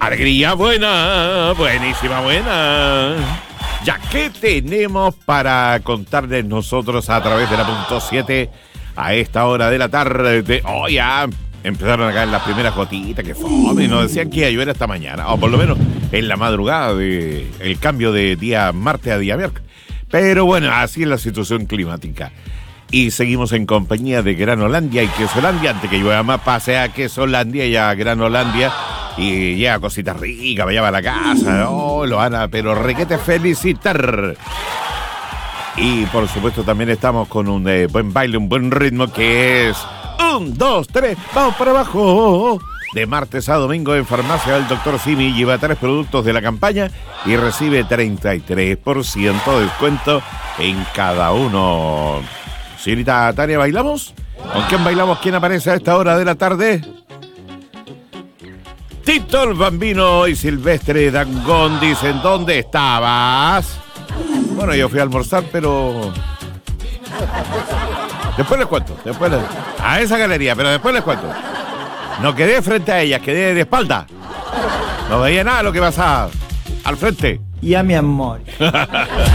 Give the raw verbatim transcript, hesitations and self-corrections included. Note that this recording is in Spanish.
Alegría buena, buenísima buena. Ya que tenemos para contarles nosotros a través de la punto siete a esta hora de la tarde. Oh, ya empezaron a caer las primeras gotitas, que fome. Nos decían que iba a llover esta mañana, o por lo menos en la madrugada de el cambio de día martes a día miércoles. Pero bueno, así es la situación climática. Y seguimos en compañía de Granolandia y Quesolandia. Antes que llueva más, pase a Quesolandia y a Granolandia. Y llega cositas ricas, vaya a la casa. Oh, lo van a, pero requete felicitar. Y por supuesto también estamos con un eh, buen baile, un buen ritmo que es un, dos, tres, vamos para abajo. De martes a domingo en Farmacia del Doctor Simi. Lleva tres productos de la campaña y recibe treinta y tres por ciento de descuento en cada uno. Señorita Tania, ¿bailamos? ¿Con quién bailamos? ¿Quién aparece a esta hora de la tarde? Tito el Bambino y Silvestre Dangond dicen, ¿dónde estabas? Bueno, yo fui a almorzar, pero... Después les cuento, después les... A esa galería, pero después les cuento. No quedé frente a ellas, quedé de espalda. No veía nada de lo que pasaba al frente. Y a mi amor.